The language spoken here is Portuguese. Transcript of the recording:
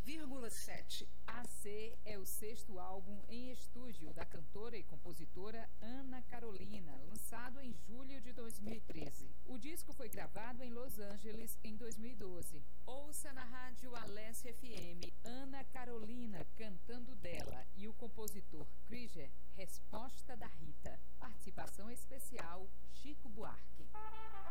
1,7. AC é o sexto álbum em estúdio da cantora e compositora Ana Carolina, lançado em julho de 2013. O disco foi gravado em Los Angeles em 2012. Ouça na rádio Alessia FM Ana Carolina cantando 10.